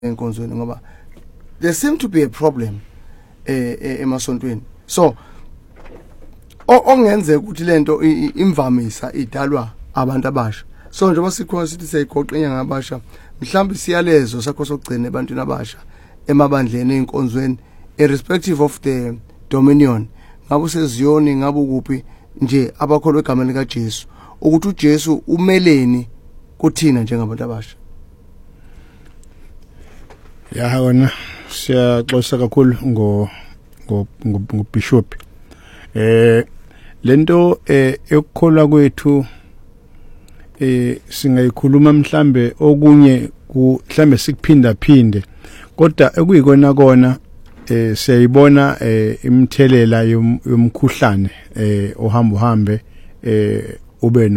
enkonzweni ngoba there seem to be a problem emasontweni. So ongenzeka ukuthi lento imvamisa idalwa abantu abasha. So njengoba sikhona sithi siyayigoqa inyanga abasha, mhlawumbe siyalezo sakho sokugcina ebantwini abasha emabandleni enkonzweni irrespective of the dominion. Ngabe useziyoni ngabe ukuphi nje abakholwa egameni lika Jesu ukuthi uJesu umeleni kuthina njengabantu abasha. Ya wona siyaxoxa kakhulu ngo bishop. Lento ekukholwa kwethu singayikhuluma mhlambe okunye mhlambe sikuphinda phinde kodwa ekuyikona kona siyayibona imthelela yomkhuhlane ohamba uhambe ube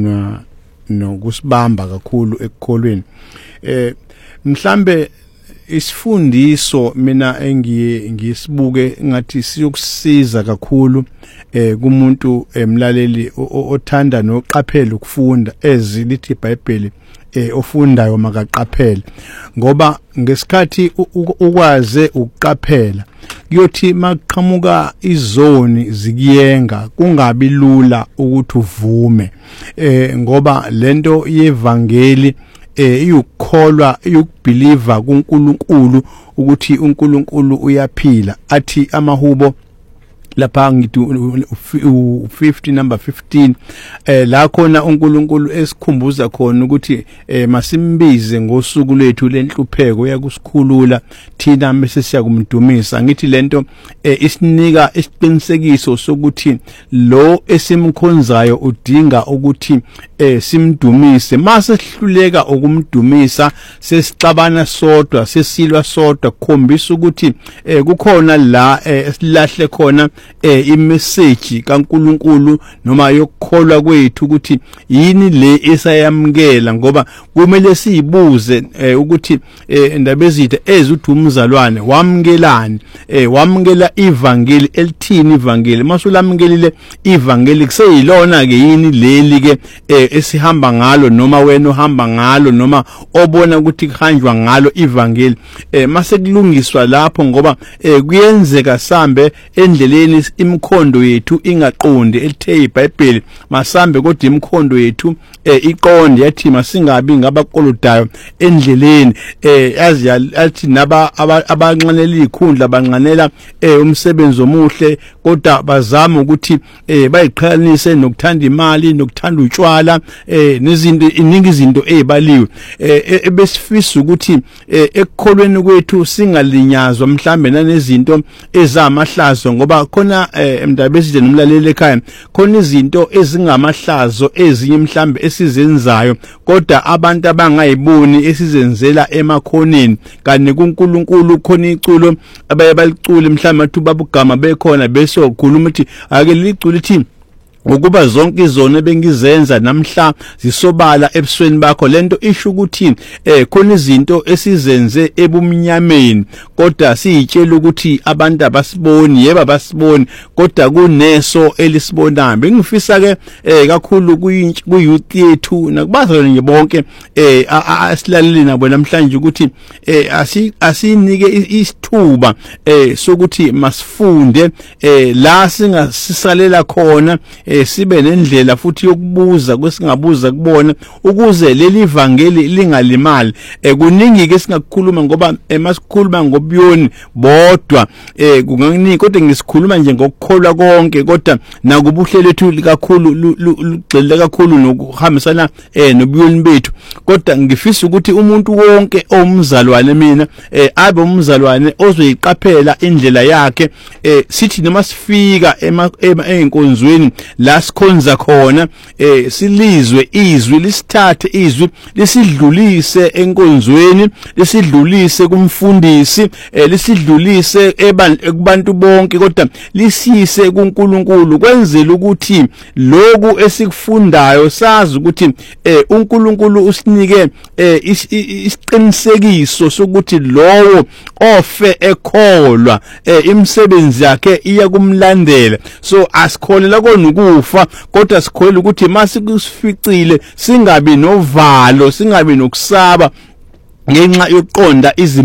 nokusibamba kakhulu ekukholweni. Mhlambe isifundiso mina ngisibuke ngathi siyokusiza kakhulu kumuntu emlaleli othanda noqaphela ukufunda ezilithi iBhayibheli ofundayo makaqaphele ngoba ngesikhathi ukwaze ukuqaphela kuyothi maqhamuka izoni zikiyenga kungabi lula ukuthi uvume ngoba lento yevangeli iyukholwa iyukubelieve kuNkulunkulu ukuthi uNkulunkulu uyaphila athi amahubo lapha ngithi u50 number 15 la khona uNkulunkulu esikhumbuza khona ukuthi masimbize ngosuku lwethu lenhlupheko yakusikhulula thina bese siyakumdumisa. Ngithi lento isinika isiqinisekiso sokuthi lo esimkhonzayo udinga ukuthi simdumise. Mase sihluleka ukumdumisa sesixabana sodwa sesilwa sodwa kukhombisa ukuthi kukhona la esilahle khona imessage kaNkulunkulu noma yokukholwa kwethu ukuthi yini le esayamkela ngoba kumele sizibuze ukuthi indaba ezithe ezuthi umzalwane wamkelani wamkela ivangeli elithini ivangeli masulamkelile ivangeli kuseyilona ke yini leli ke esihamba ngalo noma wena uhamba ngalo noma obona ukuthi kuhanjwa ngalo ivangeli mase kulungiswa lapho ngoba kuyenzeka sambe endleleni imkhondo yethu ingaqondi elithe iBhayibheli masambe kodwa imkhondo yethu iqonde yathi masingabi ngabaqolodayo endleleni athi naba abanqanela ikhundla banqanela umsebenzi omuhle kodwa bazama ukuthi bayiqhalanise nokuthanda imali nokuthanda utshwala nezinto iningi izinto ezibaliwe ebesifisa ukuthi ekukholweni kwethu singalinyazwa mhlambe nanezinto ezamahlazo ngoba khona emndaba eside nomlaleli ekhaya khona izinto ezingamahlazo ezinye mhlambe esizenzayo kodwa abantu abangayiboni esizenzela emakhoneni kanti kuNkulunkulu khona iculo abaye balicule mhlambe athu babugama bekhona bese okhuluma ukuthi ake licule ithi ukuba zonke izona bengizenza namhla zisobala ebusweni bakho. Lento isho ukuthi khona izinto esizenze ebumnyameni kodwa siyitshela ukuthi abantu abasiboni yebo abasiboni kodwa kuneso elisibonayo. Bengifisa ke kakhulu kuyouth yethu nakubazalwane nje bonke asilaleli nabo namhlanje ukuthi asinike isithuba sokuthi masifunde la singasisalela khona sibe nendlela futhi yokubuza kwesingabuza kubona ukuze leli ivangeli lingalimali. Kuningi ke singakukhuluma ngoba masikhuluma ngobuyoni bodwa kunganingi kodwa ngisikhuluma nje ngokukholwa konke kodwa nakubuhle lethu likakhulu lugxile kakhulu nokuhambisana nobuyoni bethu kodwa ngifisa ukuthi umuntu wonke omzalwane mina abe umzalwane ozoyiqaphela indlela yakhe sithi noma sifika enkonzweni la sikhonza khona silizwe izwi lisithathe izwi lisidlulise enkonzweni lisidlulise kumfundisi lisidlulise kubantu bonke kodwa lisise kuNkulunkulu kwenzela ukuthi lokhu esikufundayo sazi ukuthi uNkulunkulu usinike isiqinisekiso sokuthi lowo ofe ekholwa imisebenzi yakhe iya kumlandela. So asikholela kona ukufa kodwa sikholela ukuthi masikusificile singabi novalo singabi nokusaba ngenxa yokuqonda